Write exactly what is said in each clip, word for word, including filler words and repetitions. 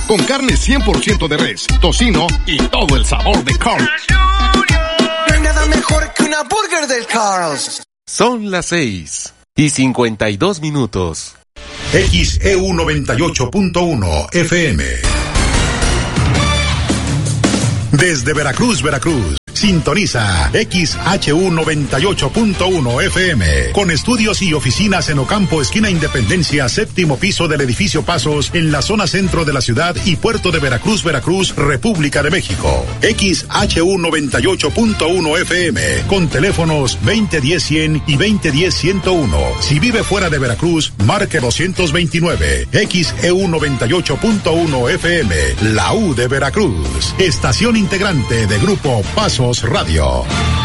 con carne cien por ciento de res, tocino y todo el sabor de Carl's. No hay nada mejor que una burger del Carl's. Son las seis y cincuenta y dos minutos. X E U noventa y ocho punto uno F M. Desde Veracruz, Veracruz, sintoniza X H U noventa y ocho punto uno F M, con estudios y oficinas en Ocampo, esquina Independencia, séptimo piso del edificio Pasos, en la zona centro de la ciudad y puerto de Veracruz, Veracruz, República de México. X H U noventa y ocho punto uno F M, con teléfonos veinte diez cien y veinte diez ciento uno. Si vive fuera de Veracruz, marque doscientos veintinueve. X E U noventa y ocho punto uno F M, la U de Veracruz. Estación integrante de Grupo Pasos Radio.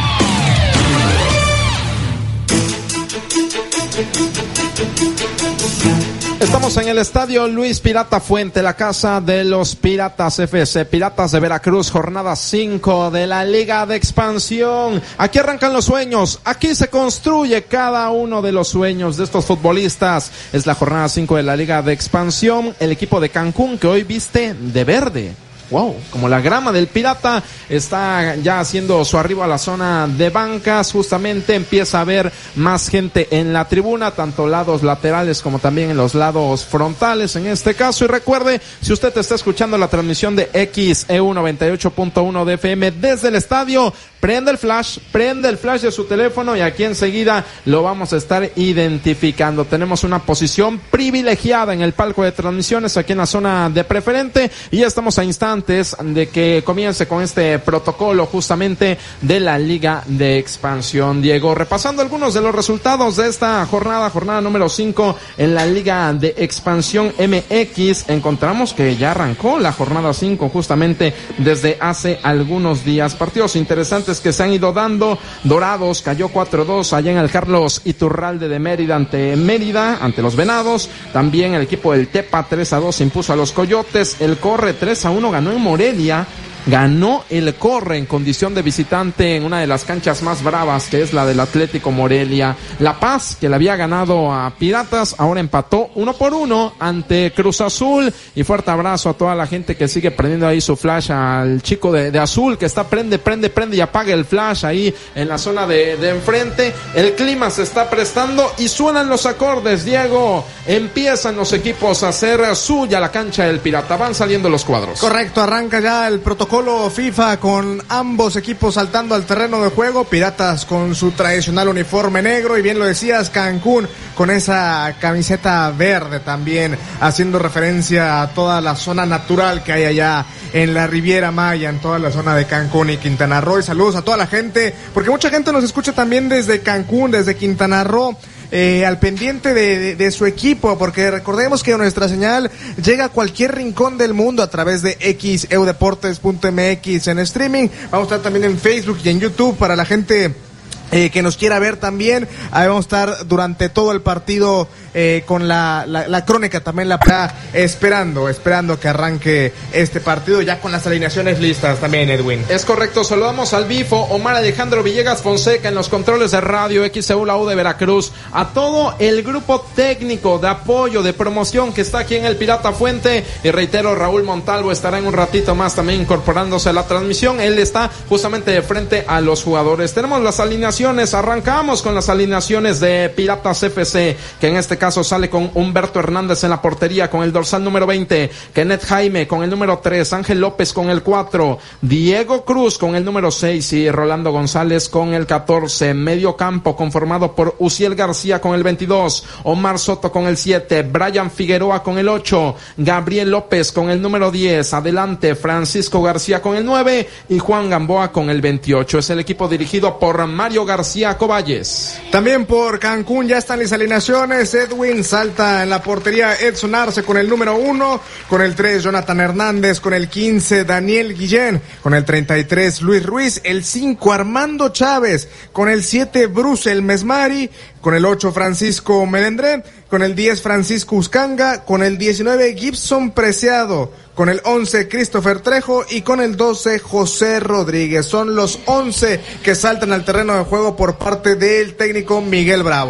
Estamos en el estadio Luis Pirata Fuente, la casa de los Piratas F C, Piratas de Veracruz, jornada cinco de la Liga de Expansión. Aquí arrancan los sueños, aquí se construye cada uno de los sueños de estos futbolistas. Es la jornada cinco de la Liga de Expansión, el equipo de Cancún que hoy viste de verde. Wow, como la grama del Pirata está ya haciendo su arribo a la zona de bancas, justamente empieza a haber más gente en la tribuna, tanto lados laterales como también en los lados frontales en este caso. Y recuerde, si usted está escuchando la transmisión de X E U noventa y ocho punto uno de F M desde el estadio, prende el flash, prende el flash de su teléfono y aquí enseguida lo vamos a estar identificando. Tenemos una posición privilegiada en el palco de transmisiones aquí en la zona de preferente y ya estamos a instantes de que comience con este protocolo justamente de la Liga de Expansión. Diego, repasando algunos de los resultados de esta jornada, jornada número cinco en la Liga de Expansión M X, encontramos que ya arrancó la jornada cinco justamente desde hace algunos días. Partidos interesantes que se han ido dando. Dorados cayó cuatro dos allá en el Carlos Iturralde de Mérida ante Mérida, ante los Venados. También el equipo del Tepa tres a dos impuso a los Coyotes. El Corre tres a uno ganó en Morelia. Ganó el Corre en condición de visitante en una de las canchas más bravas, que es la del Atlético Morelia. La Paz, que le había ganado a Piratas, ahora empató uno por uno ante Cruz Azul. Y fuerte abrazo a toda la gente que sigue prendiendo ahí su flash, al chico de, de azul que está prende, prende, prende y apaga el flash ahí en la zona de, de enfrente. El clima se está prestando y suenan los acordes, Diego. Empiezan los equipos a hacer suya la cancha del Pirata. Van saliendo los cuadros. Correcto, arranca ya el protocolo FIFA con ambos equipos saltando al terreno de juego. Piratas con su tradicional uniforme negro y bien lo decías, Cancún con esa camiseta verde también, haciendo referencia a toda la zona natural que hay allá en la Riviera Maya, en toda la zona de Cancún y Quintana Roo. Y saludos a toda la gente, porque mucha gente nos escucha también desde Cancún, desde Quintana Roo. Eh, al pendiente de, de, de su equipo, porque recordemos que nuestra señal llega a cualquier rincón del mundo a través de x e u deportes punto m x en streaming. Vamos a estar también en Facebook y en YouTube para la gente Eh, que nos quiera ver también. Ahí vamos a estar durante todo el partido eh, con la, la, la crónica también la está esperando, esperando que arranque este partido ya con las alineaciones listas también, Edwin. Es correcto, saludamos al Bifo, Omar Alejandro Villegas Fonseca en los controles de radio, X E U la U de Veracruz, a todo el grupo técnico de apoyo, de promoción que está aquí en el Pirata Fuente, y reitero, Raúl Montalvo estará en un ratito más también incorporándose a la transmisión. Él está justamente de frente a los jugadores. Tenemos las alineaciones. Arrancamos con las alineaciones de Piratas F C, que en este caso sale con Humberto Hernández en la portería con el dorsal número veinte, Kenneth Jaime con el número tres, Ángel López con el cuatro, Diego Cruz con el número seis y Rolando González con el catorce. Medio campo conformado por Uciel García con el veintidós, Omar Soto con el siete, Brian Figueroa con el ocho, Gabriel López con el número diez, adelante Francisco García con el nueve y Juan Gamboa con el veintiocho. Es el equipo dirigido por Mario García Coballes. También por Cancún ya están las alineaciones. Edwin salta en la portería Edson Arce con el número uno, con el tres Jonathan Hernández, con el quince Daniel Guillén, con el treinta y tres Luis Ruiz, el cinco Armando Chávez, con el siete Bruce Mesmari, con el ocho Francisco Melendré, con el diez Francisco Uscanga, con el diecinueve Gibson Preciado, con el once Christopher Trejo y con el doce José Rodríguez. Son los once que saltan al terreno de juego por parte del técnico Miguel Bravo.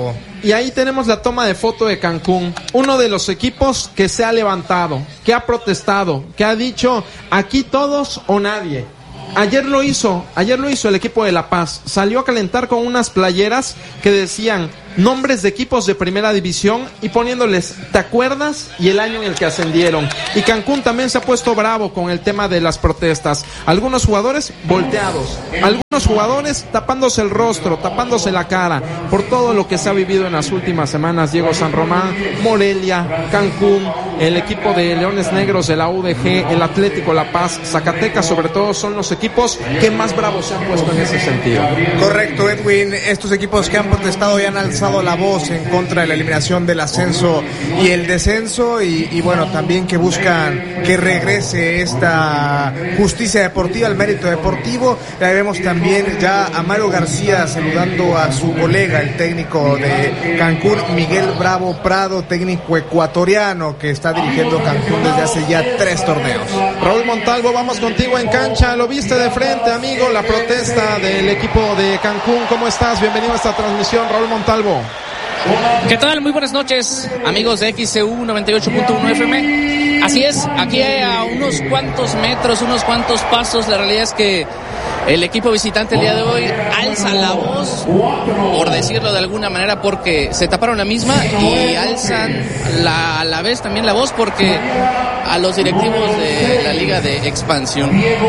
y ahí tenemos la toma de foto de Cancún, uno de los equipos que se ha levantado, que ha protestado, que ha dicho aquí todos o nadie. Ayer lo hizo, ayer lo hizo el equipo de La Paz, salió a calentar con unas playeras que decían nombres de equipos de primera división y poniéndoles ¿te acuerdas? Y el año en el que ascendieron. Y Cancún también se ha puesto bravo con el tema de las protestas. Algunos jugadores volteados, algunos jugadores tapándose el rostro, tapándose la cara por todo lo que se ha vivido en las últimas semanas. Diego San Román, Morelia, Cancún, el equipo de Leones Negros de la U D G, el Atlético La Paz, Zacatecas sobre todo son los equipos que más bravos se han puesto en ese sentido. Correcto, Edwin, estos equipos que han protestado y han alzado la voz en contra de la eliminación del ascenso y el descenso y, y bueno, también que buscan que regrese esta justicia deportiva, el mérito deportivo. Ya vemos también ya a Mario García saludando a su colega, el técnico de Cancún, Miguel Bravo Prado, técnico ecuatoriano que está dirigiendo Cancún desde hace ya tres torneos. Raúl Montalvo, vamos contigo en cancha, lo viste de frente, amigo, la protesta del equipo de Cancún. ¿Cómo estás? Bienvenido a esta transmisión, Raúl Montalvo. ¿Qué tal? Muy buenas noches, amigos de X C U noventa y ocho punto uno F M. Así es, aquí a unos cuantos metros, unos cuantos pasos, la realidad es que el equipo visitante el día de hoy alza la voz, por decirlo de alguna manera, porque se taparon la misma y alzan la, a la vez también la voz porque a los directivos de la Liga de Expansión.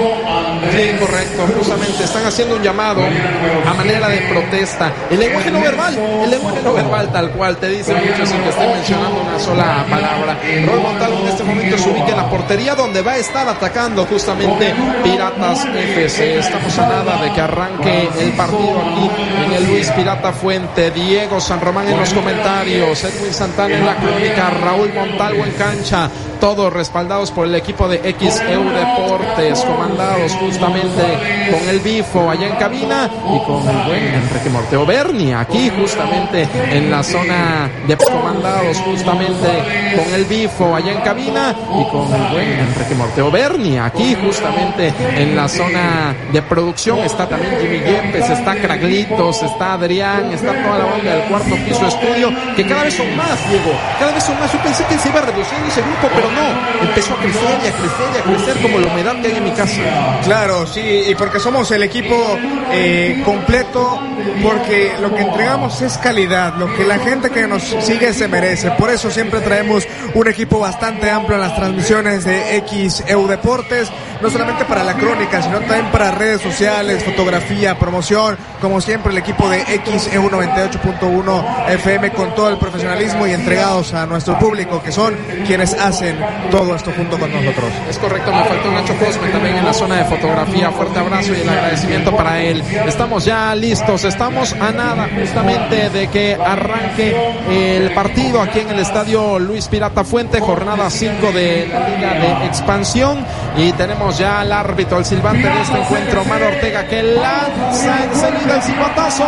Sí, correcto, justamente están haciendo un llamado a manera de protesta. El lenguaje no verbal, el lenguaje no verbal tal cual, te dice mucho sin que esté mencionando una sola palabra. Raúl Montalvo en este momento se ubica en la portería donde va a estar atacando justamente Piratas F C. Estamos a nada de que arranque el partido aquí en el Luis Pirata Fuente. Diego San Román en los comentarios, Edwin Santana en la crónica, Raúl Montalvo en cancha, todos respaldados por el equipo de X E U Deportes, comandados justamente con el Bifo allá en cabina y con el buen Enrique Morteo Berni aquí justamente en la zona de comandados justamente con el Bifo allá en cabina y con el buen Enrique Morteo Berni aquí justamente en la zona de producción. Está también Jimmy Yepes, está Craglitos, está Adrián, está toda la banda del cuarto piso estudio, que cada vez son más, Diego, cada vez son más. Yo pensé que se iba reduciendo ese grupo, pero no, empezó a crecer y a crecer y a crecer como la humedad que hay en mi casa. Claro, sí, y porque somos el equipo eh, completo, porque lo que entregamos es calidad, lo que la gente que nos sigue se merece. Por eso siempre traemos un equipo bastante amplio en las transmisiones de X E U Deportes, no solamente para la crónica, sino también para redes sociales, fotografía, promoción, como siempre el equipo de X E U noventa y ocho punto uno F M con todo el profesionalismo y entregados a nuestro público, que son quienes hacen todo esto junto con nosotros. Es correcto, me faltó Nacho Cosme también en la zona de fotografía. Fuerte abrazo y el agradecimiento para él. Estamos ya listos, estamos a nada justamente de que arranque el partido aquí en el estadio Luis Pirata Fuente, jornada cinco de la Liga de Expansión, y tenemos ya al árbitro, el silbante de este encuentro, Omar Ortega, que lanza enseguida el silbatazo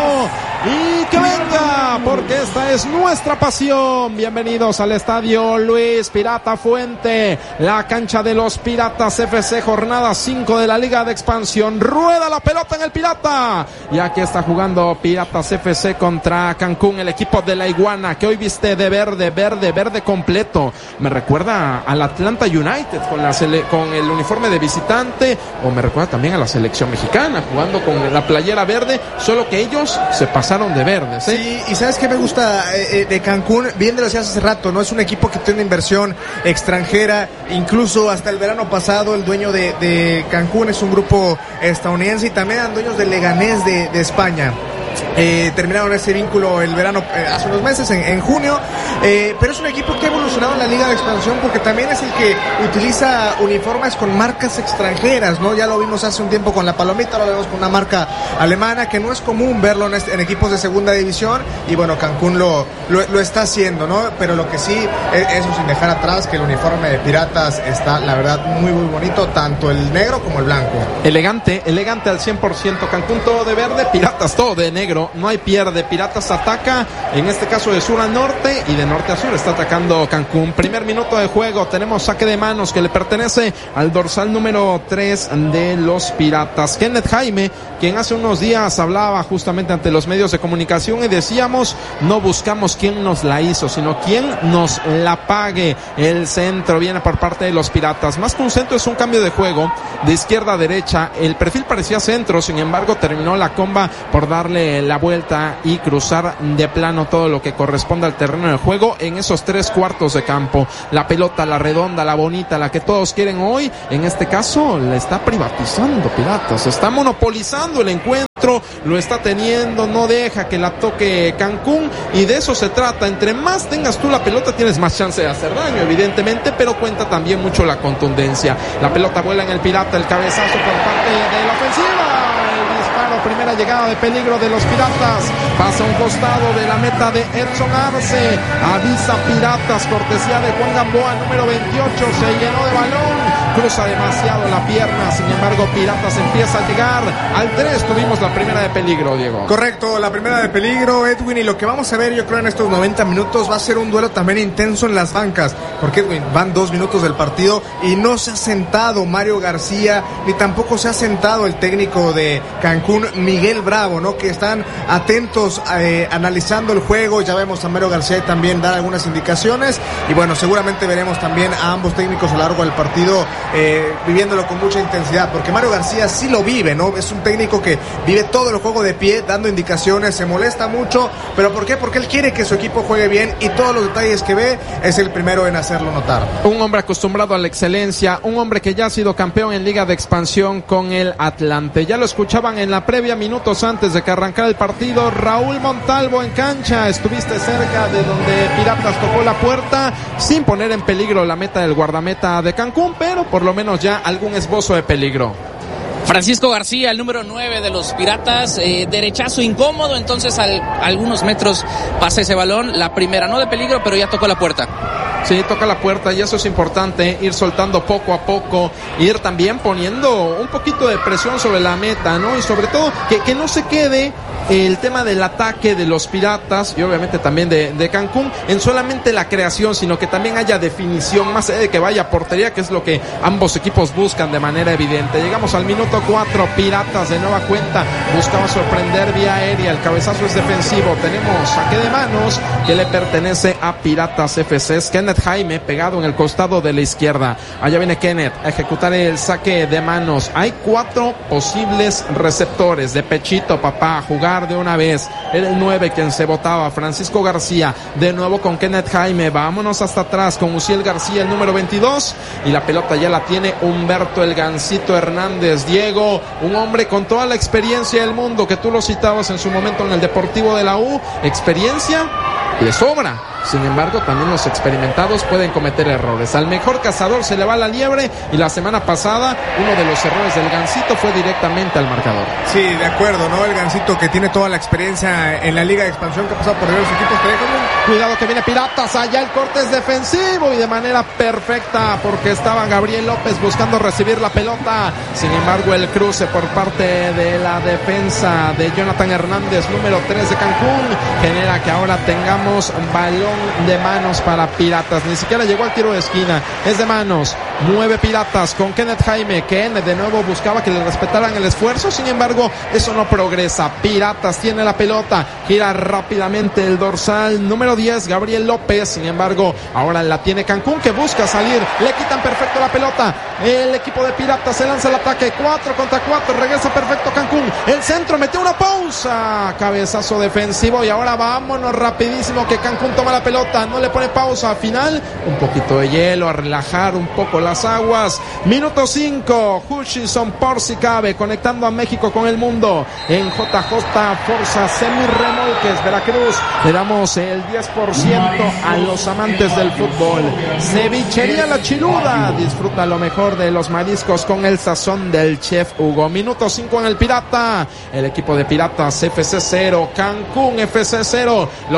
y que venga, porque esta es nuestra pasión. Bienvenidos al estadio Luis Pirata Fuente, la cancha de los Piratas F C, jornada cinco de la Liga de Expansión. Rueda la pelota en el Pirata y aquí está jugando Piratas F C contra Cancún, el equipo de la Iguana, que hoy viste de verde, verde, verde completo. Me recuerda al Atlanta United con, la sele- con el uniforme de visitante, o me recuerda también a la selección mexicana jugando con la playera verde, solo que ellos se pasaron de verdes, ¿eh? Sí, y ¿sabes qué me gusta eh, de Cancún? Bien lo decías hace rato, ¿no? Es un equipo que tiene inversión extranjera, incluso hasta el verano pasado el dueño de, de Cancún es un grupo estadounidense y también eran dueños del Leganés de, de España. Eh, terminaron ese vínculo el verano, eh, hace unos meses, en, en junio, eh, pero es un equipo que ha evolucionado en la Liga de Expansión porque también es el que utiliza uniformes con marcas extranjeras, ¿no? Ya lo vimos hace un tiempo con la Palomita, lo vemos con una marca alemana, que no es común verlo en, este, en equipos de segunda división, y bueno, Cancún lo, lo, lo está haciendo, ¿no? Pero lo que sí, es, eso sin dejar atrás, que el uniforme de Piratas está, la verdad, muy muy bonito, tanto el negro como el blanco. Elegante, elegante al cien por ciento. Cancún todo de verde, Piratas todo de negro. negro, no hay pierde. Piratas ataca, en este caso de sur a norte y de norte a sur está atacando Cancún. Primer minuto de juego, tenemos saque de manos que le pertenece al dorsal número tres de los Piratas. Kenneth Jaime, quien hace unos días hablaba justamente ante los medios de comunicación y decíamos, no buscamos quién nos la hizo, sino quién nos la pague. El centro viene por parte de los Piratas. Más que un centro, es un cambio de juego de izquierda a derecha. El perfil parecía centro, sin embargo terminó la comba por darle la vuelta y cruzar de plano todo lo que corresponde al terreno de juego en esos tres cuartos de campo. La pelota, la redonda, la bonita, la que todos quieren hoy, en este caso la está privatizando Piratas, está monopolizando el encuentro, lo está teniendo, no deja que la toque Cancún, y de eso se trata. Entre más tengas tú la pelota, tienes más chance de hacer daño, evidentemente, pero cuenta también mucho la contundencia. La pelota vuela en el Pirata, el cabezazo por parte de la ofensiva. Primera llegada de peligro de los Piratas, pasa a un costado de la meta de Edson Arce, avisa Piratas, cortesía de Juan Gamboa, número veintiocho, se llenó de balón, cruza demasiado la pierna, sin embargo Piratas empieza a llegar al tres. Tuvimos la primera de peligro, Diego. Correcto, la primera de peligro, Edwin, y lo que vamos a ver yo creo en estos noventa minutos va a ser un duelo también intenso en las bancas, porque Edwin, van dos minutos del partido y no se ha sentado Mario García, ni tampoco se ha sentado el técnico de Cancún, Miguel Bravo, ¿no? Que están atentos, eh, analizando el juego. Ya vemos a Mario García también dar algunas indicaciones, y bueno, seguramente veremos también a ambos técnicos a lo largo del partido eh, viviéndolo con mucha intensidad, porque Mario García sí lo vive, ¿no? Es un técnico que vive todo el juego de pie, dando indicaciones, se molesta mucho, pero ¿por qué? Porque él quiere que su equipo juegue bien, y todos los detalles que ve es el primero en hacerlo notar. Un hombre acostumbrado a la excelencia, un hombre que ya ha sido campeón en Liga de Expansión con el Atlante. Ya lo escuchaban en la previa, minutos antes de que arrancara el partido. Raúl Montalvo en cancha, estuviste cerca de donde Piratas tocó la puerta, sin poner en peligro la meta del guardameta de Cancún, pero por lo menos ya algún esbozo de peligro. Francisco García, el número nueve de los Piratas, eh, derechazo incómodo, entonces al, a algunos metros pasa ese balón, la primera no de peligro, pero ya tocó la puerta. Sí, toca la puerta, y eso es importante, ir soltando poco a poco, ir también poniendo un poquito de presión sobre la meta, ¿no? Y sobre todo, que, que no se quede el tema del ataque de los Piratas, y obviamente también de, de Cancún, en solamente la creación, sino que también haya definición, más allá de que vaya a portería, que es lo que ambos equipos buscan de manera evidente. Llegamos al minuto cuatro, Piratas de nueva cuenta buscaba sorprender vía aérea, el cabezazo es defensivo, tenemos saque de manos que le pertenece a Piratas F C. Es Kenneth Jaime pegado en el costado de la izquierda. Allá viene Kenneth a ejecutar el saque de manos. Hay cuatro posibles receptores, de pechito, papá, jugar de una vez. Era el nueve quien se botaba, Francisco García, de nuevo con Kenneth Jaime. Vámonos hasta atrás con Uciel García, el número veintidós, y la pelota ya la tiene Humberto el Gancito Hernández. Diego, un hombre con toda la experiencia del mundo, que tú lo citabas en su momento en el Deportivo de la U, experiencia le sobra. Sin embargo, también los experimentados pueden cometer errores. Al mejor cazador se le va la liebre, y la semana pasada uno de los errores del Gancito fue directamente al marcador. Sí, de acuerdo, ¿no? El Gancito, que tiene toda la experiencia en la Liga de Expansión, que ha pasado por diversos equipos, que deja un... Cuidado que viene Piratas, allá el corte es defensivo y de manera perfecta, porque estaba Gabriel López buscando recibir la pelota. Sin embargo, el cruce por parte de la defensa de Jonathan Hernández, número tres de Cancún, genera que ahora tengamos balón de manos para Piratas. Ni siquiera llegó al tiro de esquina, es de manos. Mueve Piratas con Kenneth Jaime, que de nuevo buscaba que le respetaran el esfuerzo, sin embargo eso no progresa. Piratas tiene la pelota, gira rápidamente el dorsal número diez, Gabriel López. Sin embargo ahora la tiene Cancún, que busca salir, le quitan perfecto la pelota. El equipo de Piratas se lanza al ataque, cuatro contra cuatro, regresa perfecto Cancún, el centro, metió una pausa, cabezazo defensivo, y ahora vámonos rapidísimo, que Cancún toma la pelota, no le pone pausa. Final, un poquito de hielo, a relajar un poco las aguas. Minuto cinco, Hutchinson por si cabe, conectando a México con el mundo en J J Forza Semirremolques Veracruz. Le damos el diez por ciento a los amantes del fútbol. Cevichería La Chiluda, disfruta lo mejor de los mariscos con el sazón del chef Hugo. Minuto cinco en el Pirata, el equipo de Piratas F C cero, Cancún F C cero. Lo vives en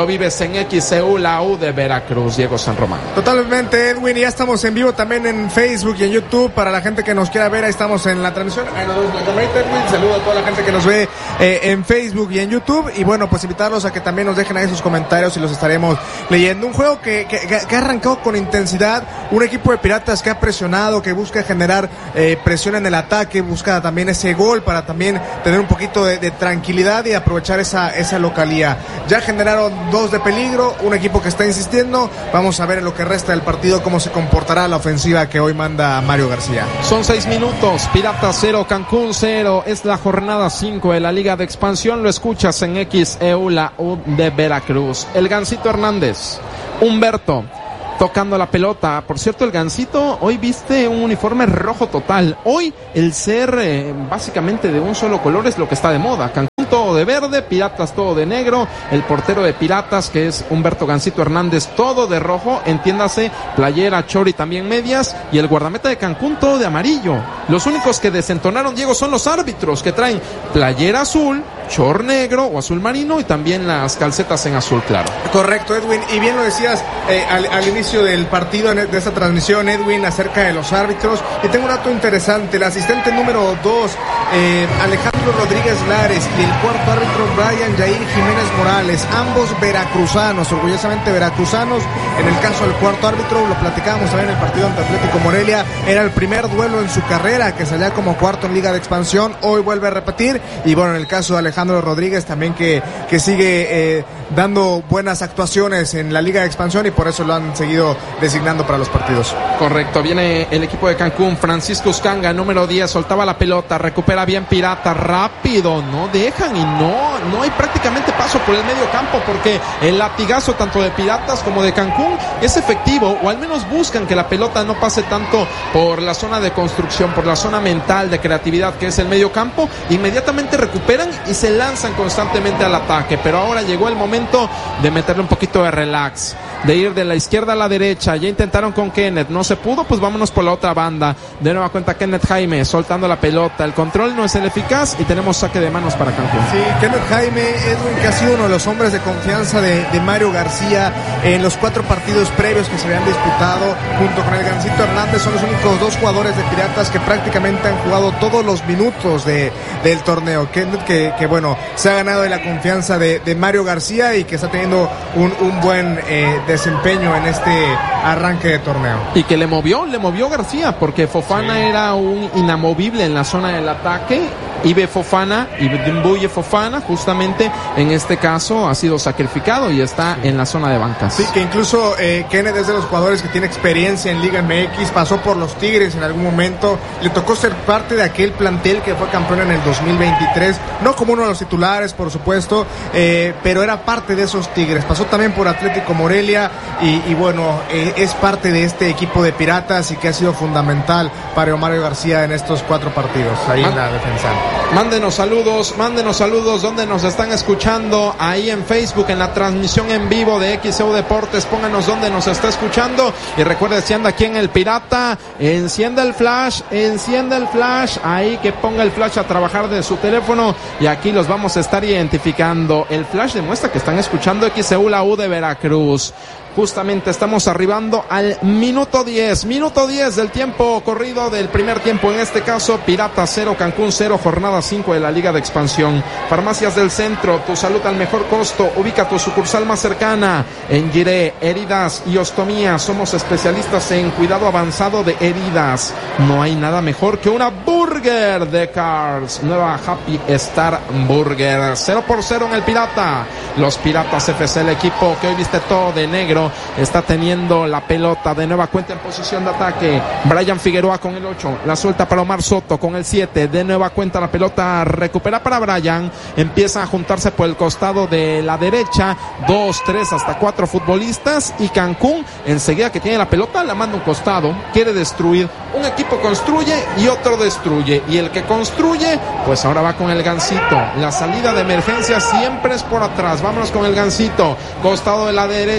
en X C U, la U de Veracruz, Diego San Román. Totalmente, Edwin, y ya estamos en vivo también en Facebook y en YouTube. Para la gente que nos quiera ver, ahí estamos en la transmisión. Ahí nos vemos en la camarita, Edwin. Saludo a toda la gente que nos ve eh, en Facebook y en YouTube. Y bueno, pues invitarlos a que también nos dejen ahí sus comentarios y los estaremos leyendo. Un juego que, que, que ha arrancado con intensidad, un equipo de Piratas que ha presionado, que busca generar eh, presión en el ataque, busca también ese gol para también tener un poquito de, de tranquilidad y aprovechar esa, esa localía. Ya generaron dos de peligro, un equipo que está insistiendo. Vamos a ver en lo que resta del partido cómo se comportará la ofensiva que hoy manda Mario García. Son seis minutos, Piratas cero, Cancún cero, es la jornada cinco de la Liga de Expansión, lo escuchas en X E U, la U de Veracruz. El Gancito Hernández, Humberto, tocando la pelota. Por cierto, el Gancito hoy viste un uniforme rojo total. Hoy el ser eh, básicamente de un solo color es lo que está de moda. Cancún todo de verde, Piratas todo de negro, el portero de Piratas, que es Humberto Gancito Hernández, todo de rojo, entiéndase, playera, chori, también medias, y el guardameta de Cancún todo de amarillo. Los únicos que desentonaron, Diego, son los árbitros, que traen playera azul, short negro o azul marino, y también las calcetas en azul claro. Correcto, Edwin, y bien lo decías eh, al, al inicio del partido, de esta transmisión, Edwin, acerca de los árbitros, y tengo un dato interesante. El asistente número dos, eh, Alejandro Rodríguez Lares, y el cuarto árbitro, Brian Jair Jiménez Morales, ambos veracruzanos, orgullosamente veracruzanos. En el caso del cuarto árbitro, lo platicábamos también en el partido ante Atlético Morelia, era el primer duelo en su carrera, que salía como cuarto en Liga de Expansión, hoy vuelve a repetir, y bueno, en el caso de Alejandro Rodríguez también que, que sigue eh, dando buenas actuaciones en la Liga de Expansión, y por eso lo han seguido designando para los partidos. Correcto, viene el equipo de Cancún, Francisco Uscanga, número diez, soltaba la pelota, recupera bien Pirata, rápido, no dejan y no, no hay prácticamente paso por el medio campo, porque el latigazo tanto de Piratas como de Cancún es efectivo, o al menos buscan que la pelota no pase tanto por la zona de construcción, por la zona mental de creatividad que es el medio campo. Inmediatamente recuperan y se lanzan constantemente al ataque, pero ahora llegó el momento de meterle un poquito de relax, de ir de la izquierda a la derecha. Ya intentaron con Kenneth, no se pudo, pues vámonos por la otra banda. De nueva cuenta Kenneth Jaime soltando la pelota, el control no es el eficaz y tenemos saque de manos para Cancún. Sí, Kenneth Jaime, Edwin, que ha sido uno de los hombres de confianza de, de Mario García en los cuatro partidos previos que se habían disputado, junto con el Gancito Hernández, son los únicos dos jugadores de Piratas que prácticamente han jugado todos los minutos de, del torneo. Kenneth que, que bueno, se ha ganado de la confianza de, de Mario García y que está teniendo un, un buen eh, desempeño en este arranque de torneo. Y que le movió, le movió García, porque Fofana sí. era un inamovible en la zona del ataque. Ibe Fofana, Ibimbuye Fofana, justamente en este caso ha sido sacrificado y está sí. en la zona de bancas. Sí, que incluso eh, Kenneth es de los jugadores que tiene experiencia en Liga M X, pasó por los Tigres en algún momento, le tocó ser parte de aquel plantel que fue campeón en el dos mil veintitrés, no como uno de los titulares, por supuesto, eh, pero era parte de esos Tigres, pasó también por Atlético Morelia y, y bueno, eh, es parte de este equipo de Piratas y que ha sido fundamental para Mario García en estos cuatro partidos, ahí Man- en la defensa. Mándenos saludos, mándenos saludos donde nos están escuchando, ahí en Facebook, en la transmisión en vivo de X E U Deportes, pónganos donde nos está escuchando, y recuerde, si anda aquí en el Pirata, encienda el flash, encienda el flash, ahí que ponga el flash a trabajar de su teléfono, y aquí los vamos a estar identificando. El flash demuestra que están escuchando X E U, la U de Veracruz. Justamente estamos arribando al minuto diez, minuto diez del tiempo corrido del primer tiempo, en este caso Piratas cero, Cancún cero, jornada cinco de la Liga de Expansión. Farmacias del Centro, tu salud al mejor costo, ubica tu sucursal más cercana en Giré. Heridas y ostomía, somos especialistas en cuidado avanzado de heridas. No hay nada mejor que una burger de Cars, nueva Happy Star Burger. Cero por cero en el Pirata. Los Piratas F C, el equipo que hoy viste todo de negro, está teniendo la pelota de nueva cuenta en posición de ataque. Brian Figueroa con el ocho, la suelta para Omar Soto con el siete, de nueva cuenta la pelota recupera para Brian, empieza a juntarse por el costado de la derecha, dos, tres, hasta cuatro futbolistas, y Cancún enseguida que tiene la pelota la manda a un costado, quiere destruir. Un equipo construye y otro destruye, y el que construye pues ahora va con el Gancito. La salida de emergencia siempre es por atrás, vámonos con el Gancito, costado de la derecha, ahora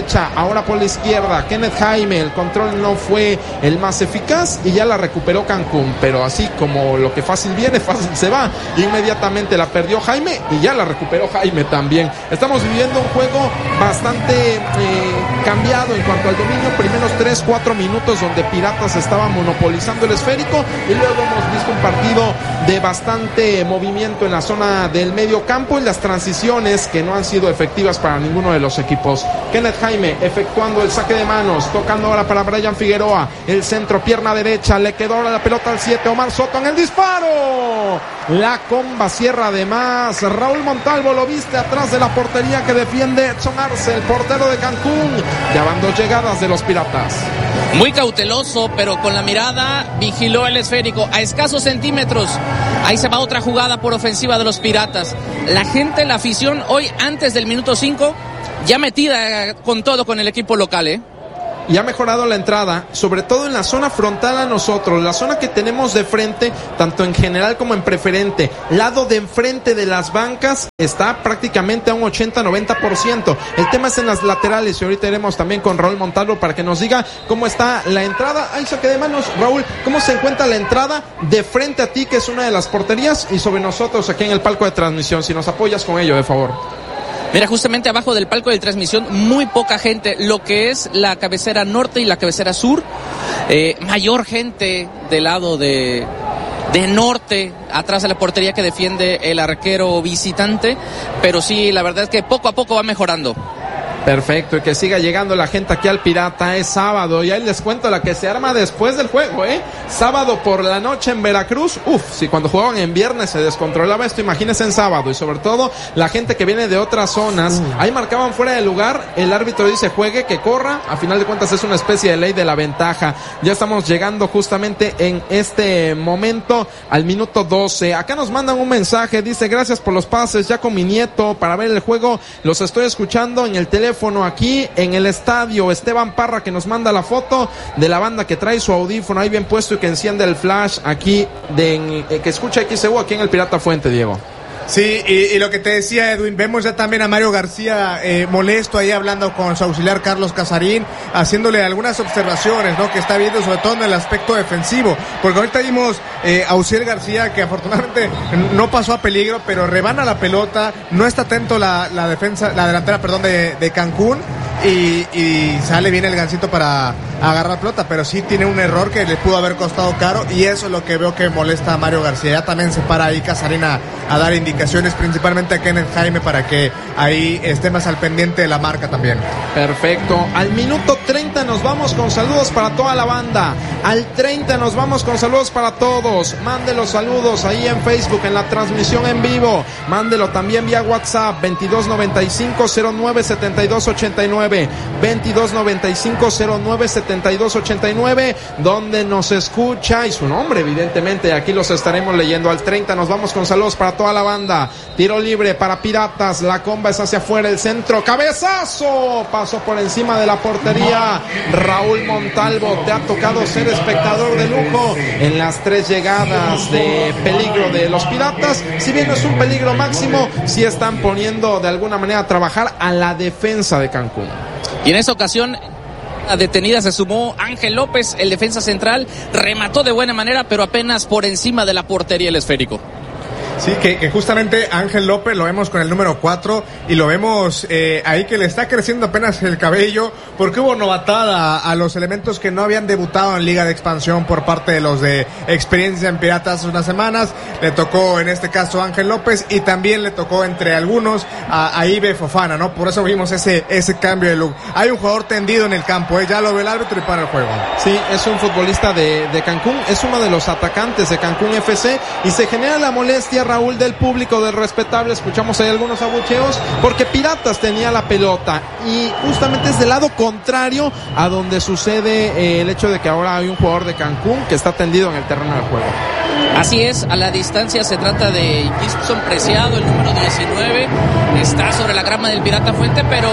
ahora por la izquierda, Kenneth Jaime, el control no fue el más eficaz y ya la recuperó Cancún, pero así como lo que fácil viene, fácil se va. Inmediatamente la perdió Jaime y ya la recuperó Jaime también. Estamos viviendo un juego bastante eh, cambiado en cuanto al dominio. Primeros tres, cuatro minutos donde Piratas estaba monopolizando el esférico y luego hemos visto un partido de bastante movimiento en la zona del medio campo y las transiciones que no han sido efectivas para ninguno de los equipos. Kenneth Jaime efectuando el saque de manos, tocando ahora para Brian Figueroa, el centro, pierna derecha, le quedó ahora la pelota al siete, Omar Soto en el disparo. La comba cierra además, Raúl Montalvo lo viste atrás de la portería que defiende Edson Arce, el portero de Cancún. Ya van dos llegadas de los Piratas. Muy cauteloso, pero con la mirada vigiló el esférico a escasos centímetros. Ahí se va otra jugada por ofensiva de los Piratas. La gente, la afición, hoy antes del minuto cinco, ya metida con todo con el equipo local, ¿eh? Y ha mejorado la entrada, sobre todo en la zona frontal a nosotros, la zona que tenemos de frente, tanto en general como en preferente. Lado de enfrente de las bancas está prácticamente a un ochenta noventa por ciento. El tema es en las laterales y ahorita iremos también con Raúl Montalvo para que nos diga cómo está la entrada. Ahí saque de manos, Raúl, ¿cómo se encuentra la entrada de frente a ti, que es una de las porterías, y sobre nosotros aquí en el palco de transmisión? Si nos apoyas con ello, de favor. Mira, justamente abajo del palco de transmisión, muy poca gente, lo que es la cabecera norte y la cabecera sur, eh, mayor gente del lado de, de norte, atrás de la portería que defiende el arquero visitante, pero sí, la verdad es que poco a poco va mejorando. Perfecto, y que siga llegando la gente aquí al Pirata. Es sábado y ahí les cuento la que se arma después del juego, ¿eh? Sábado por la noche en Veracruz. Uf, si cuando jugaban en viernes se descontrolaba esto, imagínense en sábado. Y sobre todo la gente que viene de otras zonas, uh. ahí marcaban fuera de lugar, el árbitro dice juegue, que corra. A final de cuentas es una especie de ley de la ventaja. Ya estamos llegando justamente en este momento al minuto doce. Acá nos mandan un mensaje, dice: gracias por los pases, ya con mi nieto para ver el juego, los estoy escuchando en el teléfono aquí en el estadio. Esteban Parra, que nos manda la foto de la banda que trae su audífono ahí bien puesto y que enciende el flash aquí de, eh, que escucha X C U aquí en el Pirata Fuente, Diego. Sí, y, y lo que te decía, Edwin, vemos ya también a Mario García eh, molesto ahí hablando con su auxiliar Carlos Casarín, haciéndole algunas observaciones, ¿no?, que está viendo sobre todo en el aspecto defensivo, porque ahorita vimos eh, a Uciel García, que afortunadamente no pasó a peligro, pero rebana la pelota, no está atento la, la defensa, la delantera, perdón, de, de Cancún, y, y sale bien el gancito para agarrar pelota, pero sí tiene un error que le pudo haber costado caro, y eso es lo que veo que molesta a Mario García. Ya también se para ahí Casarín a, a dar indicaciones, principalmente a Kenneth Jaime, para que ahí esté más al pendiente de la marca también. Perfecto. Al minuto treinta nos vamos con saludos para toda la banda. Al treinta nos vamos con saludos para todos. Mande los saludos ahí en Facebook, en la transmisión en vivo. Mándelo también vía WhatsApp, veintidós noventa y cinco cero nueve setenta y dos ochenta y nueve, veintidós noventa y cinco cero nueve setenta y dos ochenta y nueve, donde nos escucha y su nombre, evidentemente, aquí los estaremos leyendo. Al treinta nos vamos con saludos para toda la banda. Tiro libre para Piratas, la comba es hacia afuera, el centro, cabezazo, pasó por encima de la portería. Raúl Montalvo, te ha tocado ser espectador de lujo en las tres llegadas de peligro de los Piratas. Si bien no es un peligro máximo, sí están poniendo de alguna manera a trabajar a la defensa de Cancún. Y en esa ocasión, a detenida se sumó Ángel López, el defensa central, remató de buena manera, pero apenas por encima de la portería el esférico. Sí, que, que justamente Ángel López lo vemos con el número cuatro y lo vemos eh, ahí que le está creciendo apenas el cabello, porque hubo novatada a los elementos que no habían debutado en Liga de Expansión por parte de los de experiencia en Piratas hace unas semanas. Le tocó en este caso a Ángel López y también le tocó entre algunos a, a Ibe Fofana, ¿no? Por eso vimos ese, ese cambio de look. Hay un jugador tendido en el campo, ¿eh? Ya lo ve el árbitro y para el juego. Sí, es un futbolista de, de Cancún, es uno de los atacantes de Cancún F C y se genera la molestia, Raúl, del público, del respetable. Escuchamos ahí algunos abucheos porque Piratas tenía la pelota y justamente es del lado contrario a donde sucede eh, el hecho de que ahora hay un jugador de Cancún que está tendido en el terreno de juego. Así es, a la distancia se trata de Gibson Preciado, el número diecinueve, está sobre la grama del Pirata Fuente, pero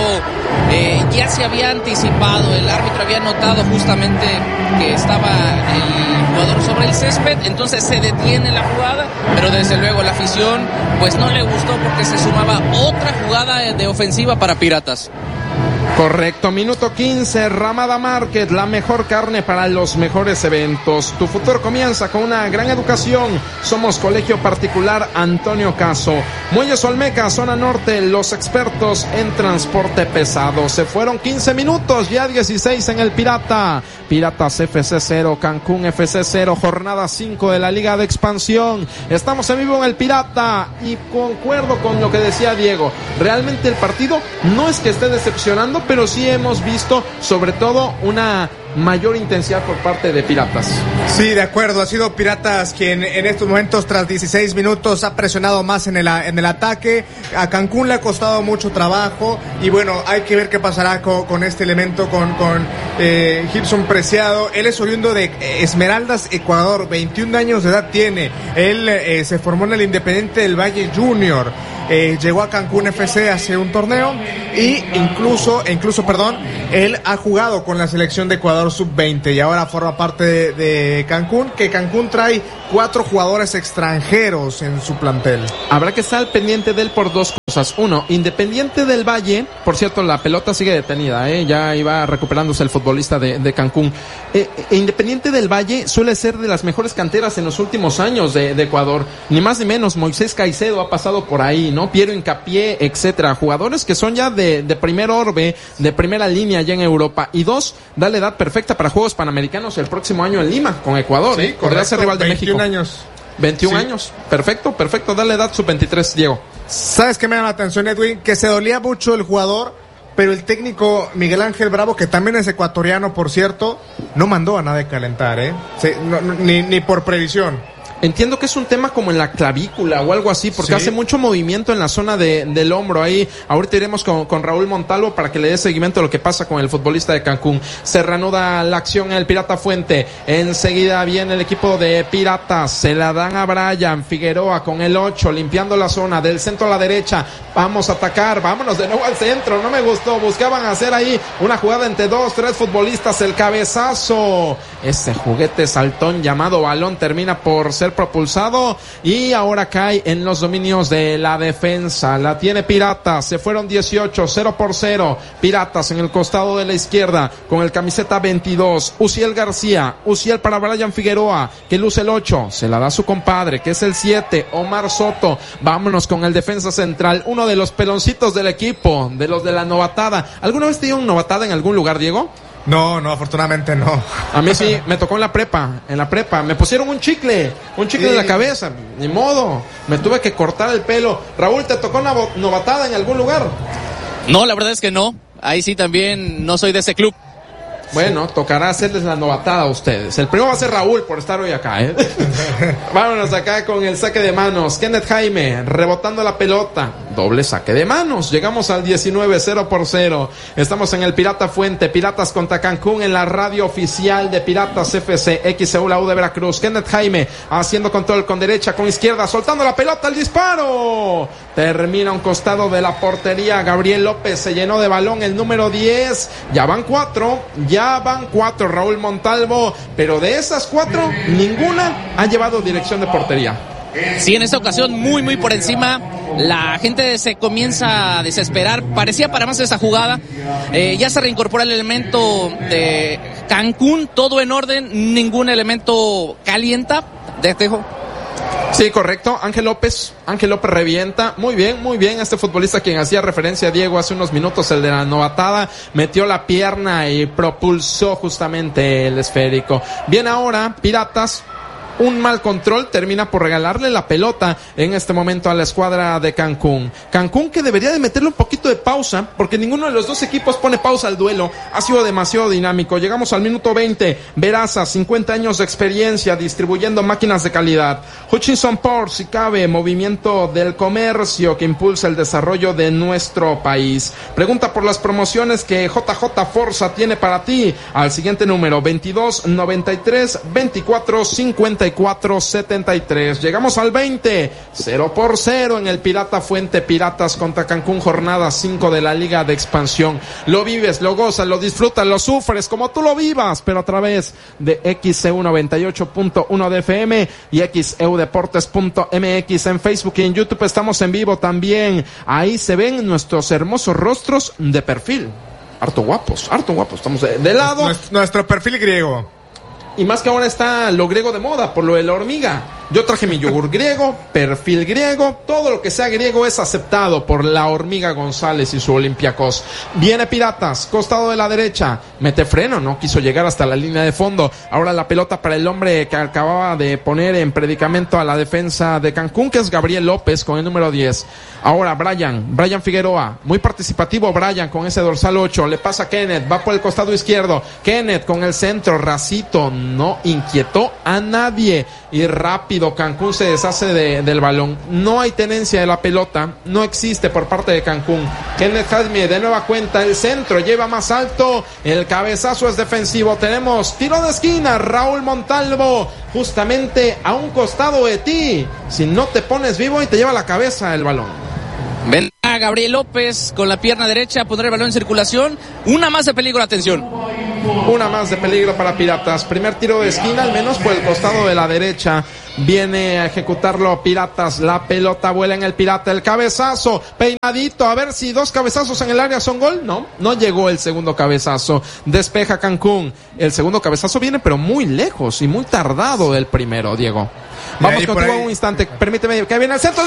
eh, ya se había anticipado, el árbitro había notado justamente que estaba el jugador sobre el césped, entonces se detiene la jugada, pero desde luego la afición pues no le gustó porque se sumaba otra jugada de ofensiva para Piratas. Correcto, minuto quince, Ramada Market, la mejor carne para los mejores eventos. Tu futuro comienza con una gran educación. Somos Colegio Particular Antonio Caso. Muelles Olmeca, zona norte, los expertos en transporte pesado. Se fueron quince minutos, ya dieciséis en el Pirata. Piratas F C cero, Cancún F C cero, jornada cinco de la Liga de Expansión. Estamos en vivo en el Pirata y concuerdo con lo que decía Diego. Realmente el partido no es que esté decepcionando, pero sí hemos visto sobre todo una mayor intensidad por parte de Piratas. Sí, de acuerdo, ha sido Piratas quien en estos momentos tras dieciséis minutos ha presionado más en el, en el ataque. A Cancún le ha costado mucho trabajo y bueno, hay que ver qué pasará con, con este elemento, con, con eh, Gibson Preciado. Él es oriundo de Esmeraldas, Ecuador, veintiún años de edad tiene. Él eh, se formó en el Independiente del Valle Junior. Eh, llegó a Cancún F C hace un torneo y incluso, incluso, perdón, él ha jugado con la selección de Ecuador sub veinte y ahora forma parte de, de Cancún, que Cancún trae cuatro jugadores extranjeros en su plantel. Habrá que estar pendiente de él por dos cosas. Uno, Independiente del Valle, por cierto, la pelota sigue detenida, ¿eh? Ya iba recuperándose el futbolista de, de Cancún. Eh, Independiente del Valle suele ser de las mejores canteras en los últimos años de, de Ecuador. Ni más ni menos, Moisés Caicedo ha pasado por ahí, ¿no? Piero Hincapié, etcétera. Jugadores que son ya de, de primer orbe, de primera línea ya en Europa. Y dos, da la edad perfecta para Juegos Panamericanos el próximo año en Lima, con Ecuador. Sí, ¿eh? Podría ser rival de México. veintiún años. veintiún sí. años. Perfecto, perfecto. Dale edad sub veintitrés, Diego. ¿Sabes qué me llama la atención, Edwin? Que se dolía mucho el jugador, pero el técnico Miguel Ángel Bravo, que también es ecuatoriano, por cierto, no mandó a nadie calentar, ¿eh? Sí, no, no, ni, ni por previsión. Entiendo que es un tema como en la clavícula o algo así, porque sí. hace mucho movimiento en la zona de, del hombro. Ahí, ahorita iremos con, con Raúl Montalvo para que le dé seguimiento a lo que pasa con el futbolista de Cancún. Se reanuda la acción en el Pirata Fuente. Enseguida viene el equipo de Piratas. Se la dan a Brian Figueroa con el ocho, limpiando la zona del centro a la derecha. Vamos a atacar, vámonos de nuevo al centro. No me gustó, buscaban hacer ahí una jugada entre dos, tres futbolistas. El cabezazo, ese juguete saltón llamado balón termina por ser propulsado y ahora cae en los dominios de la defensa. La tiene Piratas, se fueron dieciocho, cero por cero. Piratas en el costado de la izquierda con el camiseta veintidós, Uciel García. Uciel para Brian Figueroa, que luce el ocho, se la da a su compadre, que es el siete, Omar Soto. Vámonos con el defensa central, uno de los peloncitos del equipo, de los de la novatada. ¿Alguna vez te dio una novatada en algún lugar, Diego? No, no, afortunadamente no. A mí sí, me tocó en la prepa, en la prepa. Me pusieron un chicle, un chicle sí. en la cabeza, ni modo. Me tuve que cortar el pelo. Raúl, ¿te tocó una novatada en algún lugar? No, la verdad es que no. Ahí sí también no soy de ese club. Bueno, tocará hacerles la novatada a ustedes. El primero va a ser Raúl por estar hoy acá, ¿eh? Vámonos acá con el saque de manos. Kenneth Jaime rebotando la pelota. Doble saque de manos. Llegamos al diecinueve, cero por cero. Estamos en el Pirata Fuente. Piratas contra Cancún en la radio oficial de Piratas F C. X E U, la U de Veracruz. Kenneth Jaime haciendo control con derecha, con izquierda, soltando la pelota. El disparo. Termina a un costado de la portería. Gabriel López se llenó de balón el número diez. Ya van cuatro. Ya Ya van cuatro, Raúl Montalvo, pero de esas cuatro, ninguna ha llevado dirección de portería. Sí, en esta ocasión muy, muy por encima. La gente se comienza a desesperar. Parecía para más esa jugada. Eh, ya se reincorpora el elemento de Cancún, todo en orden, ningún elemento calienta. Dejo. Sí, correcto. Ángel López, Ángel López revienta. Muy bien, muy bien. Este futbolista quien hacía referencia a Diego hace unos minutos, el de la novatada, metió la pierna y propulsó justamente el esférico. Bien, ahora Piratas, un mal control termina por regalarle la pelota en este momento a la escuadra de Cancún. Cancún que debería de meterle un poquito de pausa, porque ninguno de los dos equipos pone pausa al duelo. Ha sido demasiado dinámico. Llegamos al minuto veinte. Veraza, cincuenta años de experiencia distribuyendo máquinas de calidad. Hutchinson Port, si cabe, movimiento del comercio que impulsa el desarrollo de nuestro país. Pregunta por las promociones que J J Forza tiene para ti al siguiente número: veintidós, noventa y tres, veinticuatro, cincuenta y cuatro, setenta y tres. Llegamos al veinte, cero por cero en el Pirata Fuente. Piratas contra Cancún, jornada cinco de la Liga de Expansión. Lo vives, lo gozas, lo disfrutas, lo sufres como tú lo vivas, pero a través de X E U noventa y ocho punto uno de F M y X E U deportes punto M X. En Facebook y en YouTube estamos en vivo también. Ahí se ven nuestros hermosos rostros de perfil. harto guapos, harto guapos. Estamos de, de lado. Nuestro, nuestro perfil griego. Y más que ahora está lo griego de moda, por lo de la hormiga. Yo traje mi yogur griego, perfil griego, todo lo que sea griego es aceptado por la hormiga González y su Olympiacos. Viene Piratas, costado de la derecha, mete freno, no quiso llegar hasta la línea de fondo. Ahora la pelota para el hombre que acababa de poner en predicamento a la defensa de Cancún, que es Gabriel López con el número diez. Ahora Brian, Brian Figueroa, muy participativo Brian con ese dorsal ocho, le pasa a Kenneth, va por el costado izquierdo, Kenneth con el centro, Racito, no inquietó a nadie y rápido Cancún se deshace de, del balón. No hay tenencia de la pelota, no existe por parte de Cancún. Kenneth Jaime de nueva cuenta, el centro lleva más alto, el cabezazo es defensivo. Tenemos tiro de esquina, Raúl Montalvo, justamente a un costado de ti. Si no te pones vivo y te lleva la cabeza el balón. Ven a Gabriel López con la pierna derecha a poner el balón en circulación. Una más de peligro, atención. Una más de peligro para Piratas. Primer tiro de esquina, al menos por el costado de la derecha. Viene a ejecutarlo Piratas. La pelota vuela en el Pirata. El cabezazo, peinadito. A ver si dos cabezazos en el área son gol. No, no llegó el segundo cabezazo. Despeja Cancún. El segundo cabezazo viene pero muy lejos y muy tardado del primero, Diego. Vamos contigo un instante. Permíteme que viene el centro.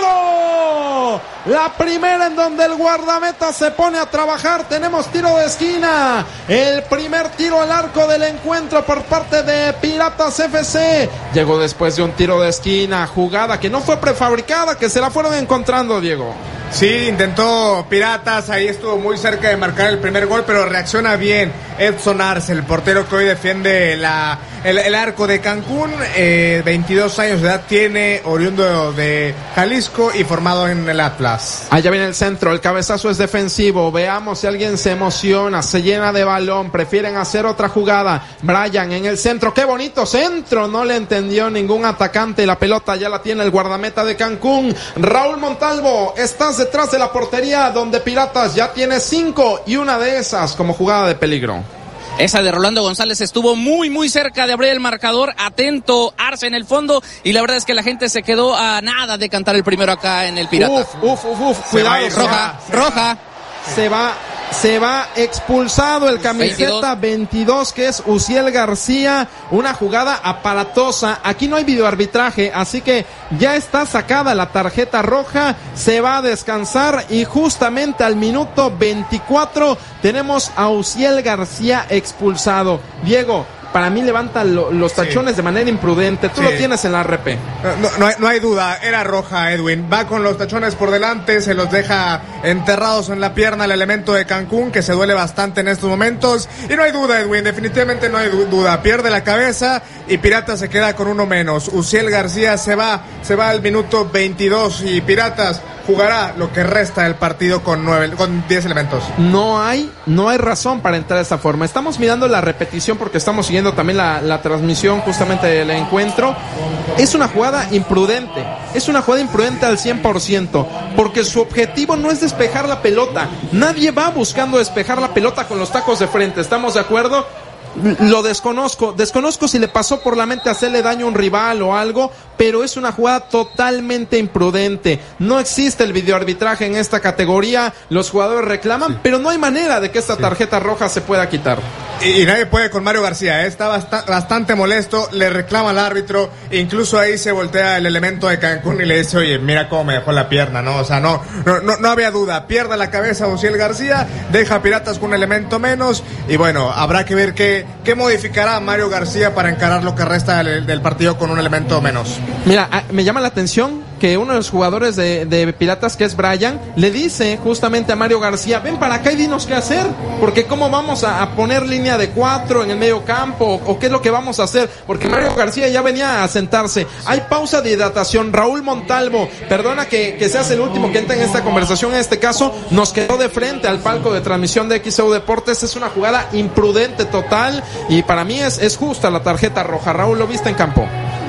¡Disparo! La primera en donde el guardameta se pone a trabajar. Tenemos tiro de esquina. El primer tiro al arco del encuentro por parte de Piratas F C. Llegó después de un tiro de esquina. Jugada que no fue prefabricada, que se la fueron encontrando, Diego. Sí, intentó Piratas, ahí estuvo muy cerca de marcar el primer gol, pero reacciona bien Edson Arce, el portero que hoy defiende la, el, el arco de Cancún. eh, veintidós años de edad tiene, oriundo de Jalisco y formado en el Atlas. Allá viene el centro, el cabezazo es defensivo. Veamos si alguien se emociona, se llena de balón, prefieren hacer otra jugada. Brian en el centro, qué bonito centro, no le entendió ningún atacante. La pelota ya la tiene el guardameta de Cancún. Raúl Montalvo, estás detrás de la portería donde Piratas ya tiene cinco y una de esas como jugada de peligro. Esa de Rolando González estuvo muy muy cerca de abrir el marcador. Atento Arce en el fondo y la verdad es que la gente se quedó a nada de cantar el primero acá en el Pirata. Uf, uf, uf, uf. Cuidado, roja, roja. Se va, se va expulsado el camiseta veintidós, que es Uciel García. Una jugada aparatosa. Aquí no hay videoarbitraje, así que ya está sacada la tarjeta roja. Se va a descansar y justamente al minuto veinticuatro tenemos a Uciel García expulsado. Diego, para mí levanta lo, los tachones sí. de manera imprudente. Tú sí. lo tienes en la R P. No, no, hay, no hay duda, era roja, Edwin. Va con los tachones por delante, se los deja enterrados en la pierna el elemento de Cancún, que se duele bastante en estos momentos. Y no hay duda, Edwin, definitivamente no hay du- duda. Pierde la cabeza y Piratas se queda con uno menos. Uciel García se va, se va al minuto veintidós y Piratas jugará lo que resta del partido con nueve, con diez elementos. No hay, no hay razón para entrar de esta forma. Estamos mirando la repetición porque estamos siguiendo también la, la transmisión justamente del encuentro. Es una jugada imprudente, es una jugada imprudente al cien por ciento, porque su objetivo no es despejar la pelota. Nadie va buscando despejar la pelota con los tacos de frente, ¿estamos de acuerdo? Lo desconozco, desconozco si le pasó por la mente hacerle daño a un rival o algo, pero es una jugada totalmente imprudente. No existe el videoarbitraje en esta categoría, los jugadores reclaman, sí. pero no hay manera de que esta tarjeta sí. roja se pueda quitar. Y, y nadie puede con Mario García, ¿eh? Está bast- bastante molesto, le reclama al árbitro, incluso ahí se voltea el elemento de Cancún y le dice, oye, mira cómo me dejó la pierna, ¿no? O sea, no, no, no, no había duda, pierde la cabeza Uciel García, deja a Piratas con un elemento menos, y bueno, habrá que ver qué, qué modificará Mario García para encarar lo que resta del, del partido con un elemento menos. Mira, me llama la atención que uno de los jugadores de, de Piratas, que es Brian, le dice justamente a Mario García, ven para acá y dinos qué hacer, porque cómo vamos a, a poner línea de cuatro en el medio campo, o, o qué es lo que vamos a hacer, porque Mario García ya venía a sentarse. Hay pausa de hidratación. Raúl Montalvo, perdona que, que seas el último que entra en esta conversación, en este caso, nos quedó de frente al palco de transmisión de X E U Deportes. Es una jugada imprudente total, y para mí es, es justa la tarjeta roja. Raúl, ¿lo viste en campo?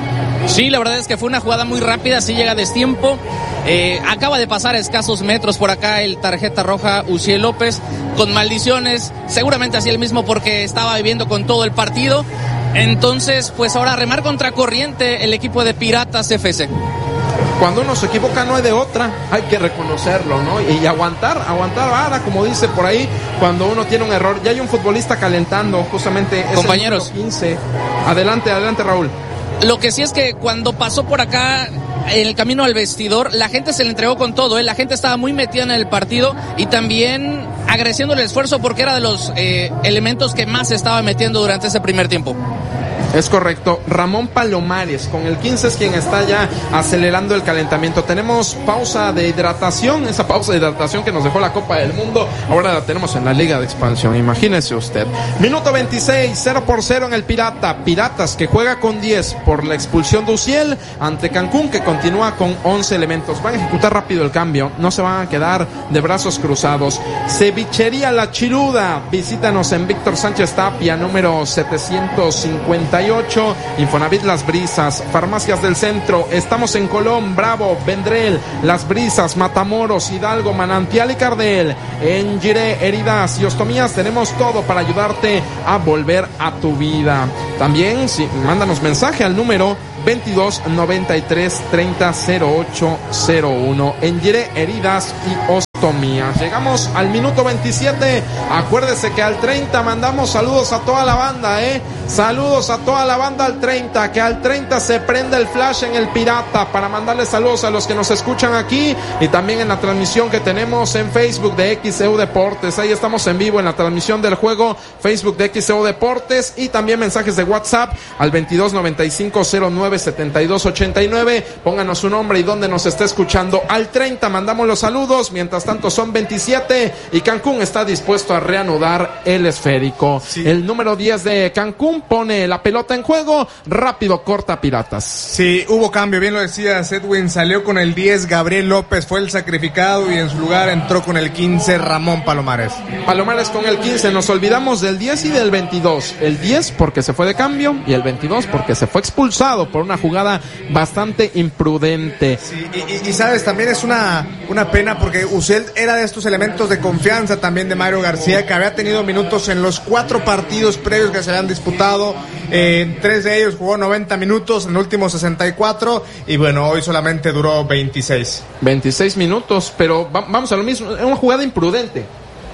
Sí, la verdad es que fue una jugada muy rápida, sí llega a destiempo. Eh, acaba de pasar a escasos metros por acá el tarjeta roja Uciel López, con maldiciones, seguramente hacía el mismo porque estaba viviendo con todo el partido. Entonces, pues ahora remar contra corriente el equipo de Piratas F C. cuando uno se equivoca no hay de otra, hay que reconocerlo, ¿no? Y, y aguantar, aguantar vara, como dice por ahí, cuando uno tiene un error. Ya hay un futbolista calentando, justamente. Compañeros. quince. Adelante, adelante, Raúl. Lo que sí es que cuando pasó por acá en el camino al vestidor, la gente se le entregó con todo, ¿eh? La gente estaba muy metida en el partido y también agradeciendo el esfuerzo porque era de los eh, elementos que más se estaba metiendo durante ese primer tiempo. Es correcto. Ramón Palomares con el quince es quien está ya acelerando el calentamiento. Tenemos pausa de hidratación, esa pausa de hidratación que nos dejó la Copa del Mundo, ahora la tenemos en la Liga de Expansión, imagínese usted. Minuto veintiséis, cero por cero en el Pirata. Piratas que juega con diez por la expulsión de Uciel ante Cancún, que continúa con once elementos. Van a ejecutar rápido el cambio, no se van a quedar de brazos cruzados. Cevichería La Chiruda, visítanos en Víctor Sánchez Tapia, número setecientos cincuenta y ocho. Infonavit Las Brisas, Farmacias del Centro, estamos en Colón, Bravo, Vendrell, Las Brisas, Matamoros, Hidalgo, Manantial y Cardel. En Giré, Heridas y Ostomías tenemos todo para ayudarte a volver a tu vida. También, sí, mándanos mensaje al número veintidós noventa y tres treinta cero ocho cero uno. En Giré, Heridas y Ostomías. Llegamos al minuto veintisiete. Acuérdese que al treinta mandamos saludos a toda la banda, ¿eh? Saludos a toda la banda al treinta. Que al treinta se prende el flash en el Pirata para mandarle saludos a los que nos escuchan aquí y también en la transmisión que tenemos en Facebook de X C U Deportes. Ahí estamos en vivo en la transmisión del juego, Facebook de X C U Deportes, y también mensajes de WhatsApp al veintidós noventa y cinco cero nueve setenta y dos ochenta y nueve. Pónganos su nombre y dónde nos está escuchando. Al treinta mandamos los saludos. Mientras tanto son veintisiete y Cancún está dispuesto a reanudar el esférico. Sí. El número diez de Cancún pone la pelota en juego, rápido corta Piratas. Sí, hubo cambio, bien lo decías, Edwin, salió con el diez, Gabriel López fue el sacrificado y en su lugar entró con el quince, Ramón Palomares. Palomares con el quince, nos olvidamos del diez y del veintidós. El diez porque se fue de cambio y el veintidós porque se fue expulsado por una jugada bastante imprudente. Sí, y, y, y sabes, también es una, una pena porque Uciel era de estos elementos de confianza también de Mario García, que había tenido minutos en los cuatro partidos previos que se habían disputado. Eh, en tres de ellos jugó noventa minutos, en el último sesenta y cuatro, y bueno, hoy solamente duró veintiséis. veintiséis minutos, pero va, vamos a lo mismo, es una jugada imprudente.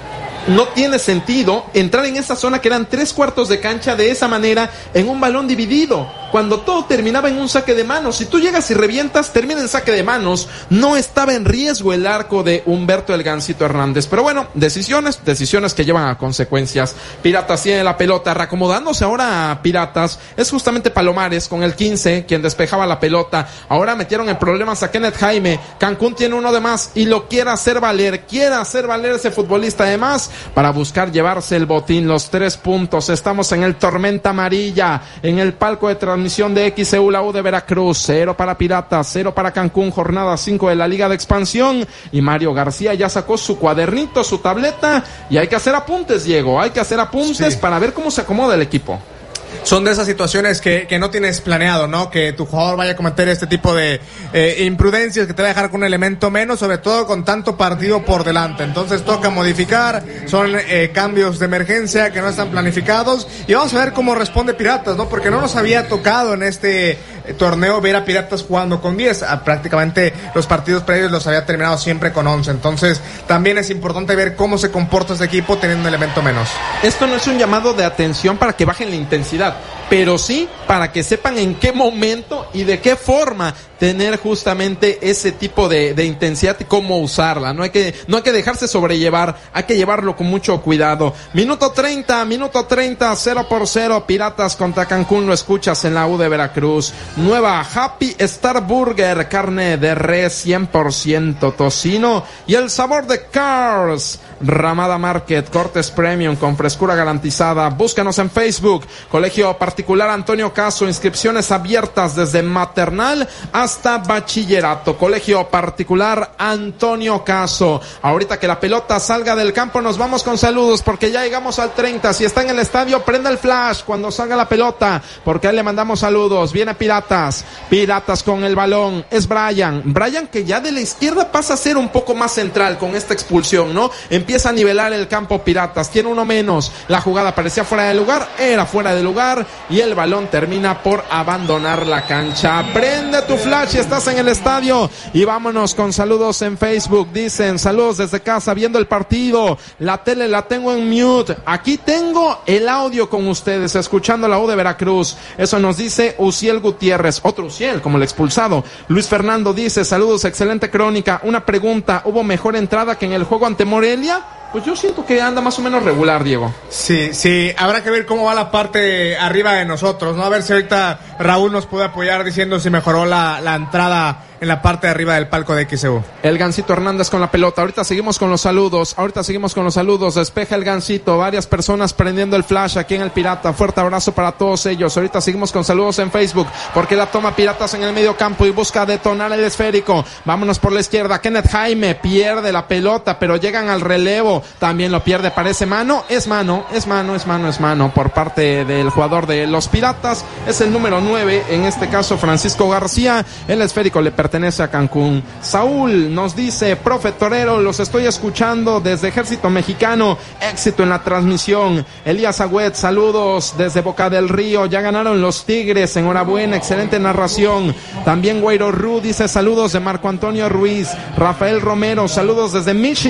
No tiene sentido entrar en esa zona que eran tres cuartos de cancha de esa manera en un balón dividido, cuando todo terminaba en un saque de manos. Si tú llegas y revientas, termina en saque de manos. No estaba en riesgo el arco de Humberto El Gansito Hernández. Pero bueno, decisiones, decisiones que llevan a consecuencias. Piratas tiene la pelota, reacomodándose ahora a Piratas. Es justamente Palomares con el quince quien despejaba la pelota. Ahora metieron en problemas a Kenneth Jaime. Cancún tiene uno de más y lo quiere hacer valer. Quiere hacer valer ese futbolista además para buscar llevarse el botín, los tres puntos. Estamos en el Tormenta Amarilla, en el palco de transmisión de X C U, la U de Veracruz. Cero para Piratas, cero para Cancún, jornada cinco de la Liga de Expansión. Y Mario García ya sacó su cuadernito, su tableta, y hay que hacer apuntes, Diego. Hay que hacer apuntes sí. para ver cómo se acomoda el equipo. Son de esas situaciones que, que no tienes planeado, ¿no? Que tu jugador vaya a cometer este tipo de eh, imprudencias, que te va a dejar con un elemento menos, sobre todo con tanto partido por delante. Entonces toca modificar, son eh, cambios de emergencia que no están planificados, y vamos a ver cómo responde Piratas, ¿no? Porque no nos había tocado en este eh, torneo ver a Piratas jugando con diez. Ah, prácticamente los partidos previos los había terminado siempre con once. Entonces también es importante ver cómo se comporta este equipo teniendo un elemento menos. Esto no es un llamado de atención para que bajen la intensidad, pero sí para que sepan en qué momento y de qué forma tener justamente ese tipo de, de intensidad y cómo usarla. No hay que, no hay que dejarse sobrellevar, hay que llevarlo con mucho cuidado. Minuto treinta, minuto treinta, cero por cero, Piratas contra Cancún, lo escuchas en la U de Veracruz. Nueva Happy Star Burger, carne de res cien por ciento, tocino y el sabor de Cars. Ramada Market, cortes premium con frescura garantizada. Búscanos en Facebook. Colegio Particular Antonio Caso, inscripciones abiertas desde maternal hasta bachillerato. Colegio Particular Antonio Caso. Ahorita que la pelota salga del campo nos vamos con saludos porque ya llegamos al treinta. Si está en el estadio, prenda el flash cuando salga la pelota, porque ahí le mandamos saludos. Viene Pirata. Piratas. Piratas con el balón. Es Brian. Brian que ya de la izquierda pasa a ser un poco más central con esta expulsión, ¿no? Empieza a nivelar el campo Piratas. Tiene uno menos. La jugada parecía fuera de lugar. Era fuera de lugar. Y el balón termina por abandonar la cancha. Prende tu flash. Estás en el estadio. Y vámonos con saludos en Facebook. Dicen, saludos desde casa viendo el partido. La tele la tengo en mute. Aquí tengo el audio con ustedes, escuchando la U de Veracruz. Eso nos dice Uciel Gutiérrez. Otro Uciel, como el expulsado. Luis Fernando dice, saludos, excelente crónica. Una pregunta, ¿hubo mejor entrada que en el juego ante Morelia? Pues yo siento que anda más o menos regular, Diego. Sí, sí, habrá que ver cómo va la parte arriba de nosotros, ¿no? A ver si ahorita Raúl nos puede apoyar diciendo si mejoró la, la entrada en la parte de arriba del palco de X C U. El Gancito Hernández con la pelota. Ahorita seguimos con los saludos. Ahorita seguimos con los saludos. Despeja el Gancito. Varias personas prendiendo el flash aquí en el Pirata. Fuerte abrazo para todos ellos. Ahorita seguimos con saludos en Facebook. Porque la toma Piratas en el medio campo y busca detonar el esférico. Vámonos por la izquierda. Kenneth Jaime pierde la pelota, pero llegan al relevo. También lo pierde. Parece mano. Es mano. Es mano. Es mano. Es mano. Por parte del jugador de los Piratas. Es el número nueve. En este caso, Francisco García. El esférico le pertenece pertenece a Cancún. Saúl nos dice, profe Torero, los estoy escuchando desde Ejército Mexicano, éxito en la transmisión. Elías Agüet, saludos desde Boca del Río, ya ganaron los Tigres, enhorabuena, excelente narración. También Guairo Ru dice, saludos de Marco Antonio Ruiz. Rafael Romero, saludos desde Michigan.